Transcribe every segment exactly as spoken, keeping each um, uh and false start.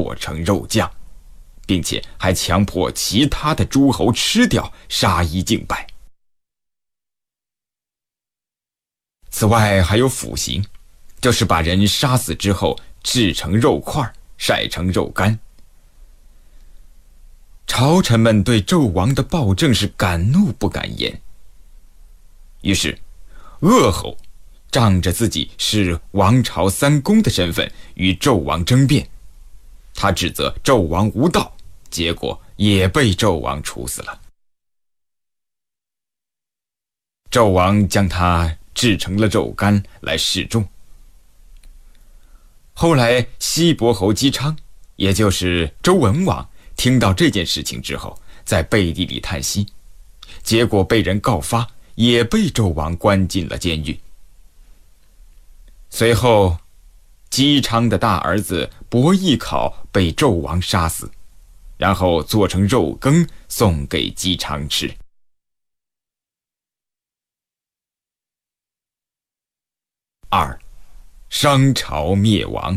剁成肉酱，并且还强迫其他的诸侯吃掉，杀一儆百。此外还有腐刑，就是把人杀死之后制成肉块，晒成肉干。朝臣们对纣王的暴政是敢怒不敢言，于是鄂侯仗着自己是王朝三公的身份与纣王争辩，他指责纣王无道，结果也被纣王处死了。纣王将他制成了肉干来示众。后来西伯侯姬昌，也就是周文王，听到这件事情之后，在背地里叹息，结果被人告发，也被纣王关进了监狱。随后姬昌的大儿子伯邑考被纣王杀死，然后做成肉羹送给姬昌吃。二，商朝灭亡。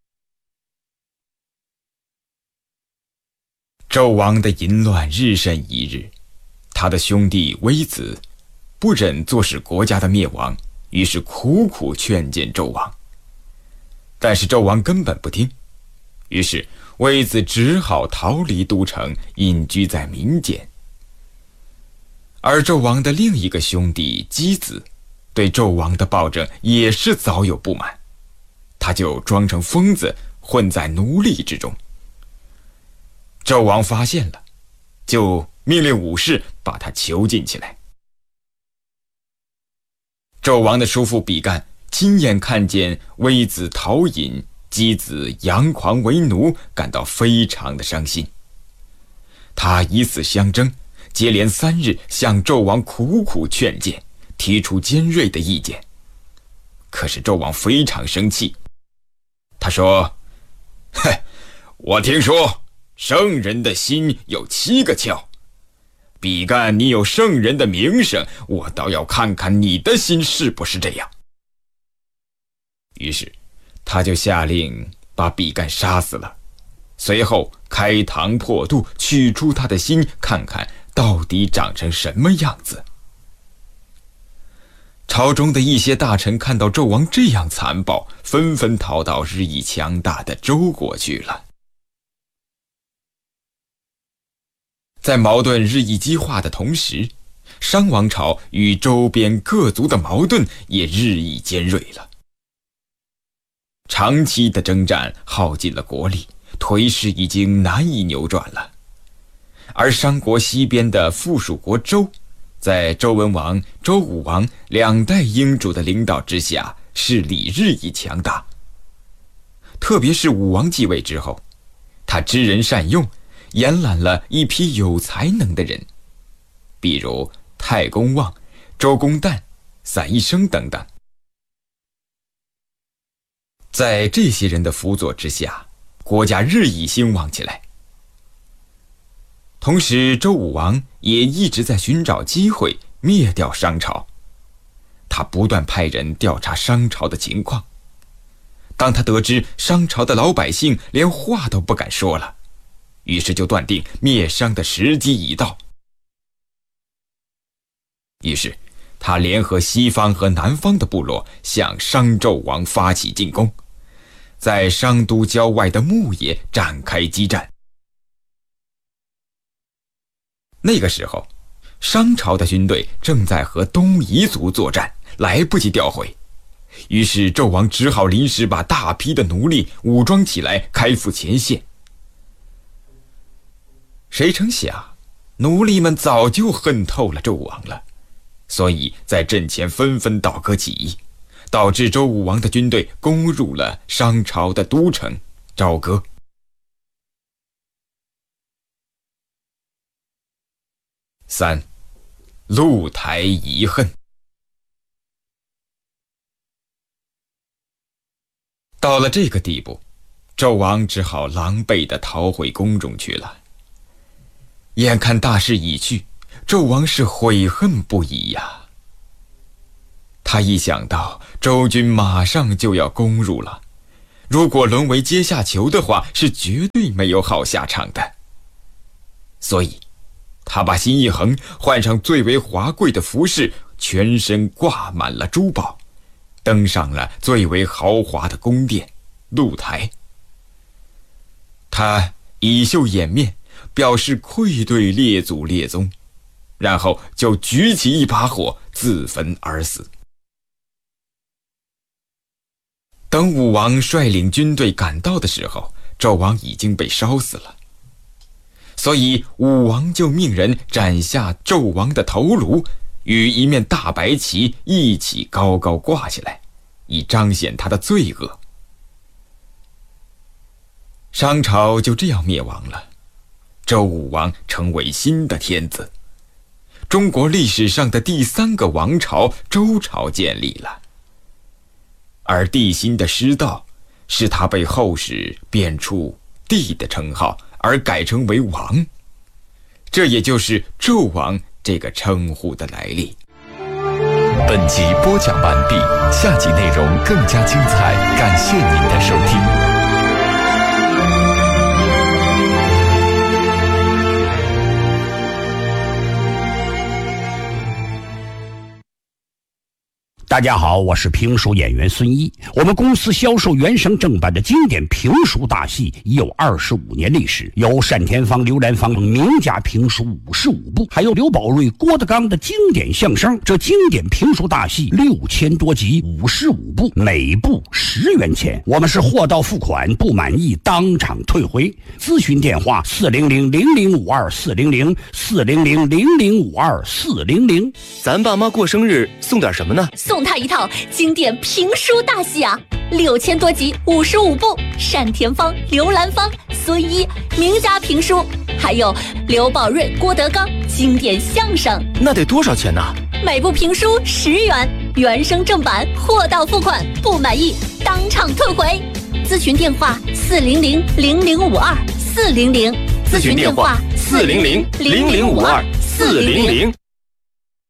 纣王的淫乱日甚一日，他的兄弟微子不忍坐视国家的灭亡，于是苦苦劝谏纣王。但是纣王根本不听，于是微子只好逃离都城，隐居在民间。而纣王的另一个兄弟箕子对纣王的暴政也是早有不满，他就装成疯子混在奴隶之中。纣王发现了，就命令武士把他囚禁起来。纣王的叔父比干亲眼看见微子逃隐，箕子佯狂为奴，感到非常的伤心。他以死相争，接连三日向纣王苦苦劝谏，提出尖锐的意见。可是纣王非常生气，他说：哼，我听说圣人的心有七个窍，比干你有圣人的名声，我倒要看看你的心是不是这样。于是他就下令把比干杀死了，随后开膛破肚，取出他的心，看看到底长成什么样子。朝中的一些大臣看到纣王这样残暴，纷纷逃到日益强大的周国去了。在矛盾日益激化的同时，商王朝与周边各族的矛盾也日益尖锐了。长期的征战耗尽了国力，颓势已经难以扭转了。而商国西边的附属国周，在周文王、周武王两代英主的领导之下，势力日益强大。特别是武王继位之后，他知人善用，延揽了一批有才能的人，比如太公望、周公旦、散宜生等等。在这些人的辅佐之下，国家日益兴旺起来。同时周武王也一直在寻找机会灭掉商朝，他不断派人调查商朝的情况。当他得知商朝的老百姓连话都不敢说了，于是就断定灭商的时机已到。于是他联合西方和南方的部落，向商纣王发起进攻，在商都郊外的牧野展开激战。那个时候，商朝的军队正在和东夷族作战，来不及调回，于是纣王只好临时把大批的奴隶武装起来，开赴前线。谁成想，奴隶们早就恨透了纣王了，所以在阵前纷纷倒戈起义，导致周武王的军队攻入了商朝的都城朝歌。三，露台遗恨。到了这个地步，纣王只好狼狈地逃回宫中去了。眼看大势已去，纣王是悔恨不已呀。他一想到周军马上就要攻入了， 如果沦为阶下囚的话，是绝对没有好下场的。所以他把辛义衡换上最为华贵的服饰，全身挂满了珠宝，登上了最为豪华的宫殿露台。他以袖掩面，表示愧对列祖列宗，然后就举起一把火自焚而死。等武王率领军队赶到的时候，纣王已经被烧死了，所以武王就命人斩下纣王的头颅，与一面大白旗一起高高挂起来，以彰显他的罪恶。商朝就这样灭亡了，周武王成为新的天子，中国历史上的第三个王朝周朝建立了。而帝辛的失道，使他被后世贬黜帝的称号，而改称为王，这也就是纣王这个称呼的来历。 本集播讲完毕，下集内容更加精彩，感谢您的收听。 大家好，我是评书演员孙一。我们公司销售原声正版的经典评书大戏已有二十五年历史，有单田芳、刘兰芳名家评书五十五部，还有刘宝瑞、郭德纲的经典相声。这经典评书大戏六千多集，五十五部，每部十元钱。我们是货到付款，不满意当场退回。咨询电话：四零零零零五二四零零四零零零零五二四零零。 咱爸妈过生日送点什么呢？ 送他一套经典评书大戏啊，六千多集，五十五部，单田芳、刘兰芳、孙一名家评书，还有刘宝瑞、郭德纲经典相声。 那得多少钱呢？ 每部评书十元，原声正版，货到付款，不满意当场退回。咨询电话：四零零零零五二四零零。 咨询电话：四零零零零五二四零零。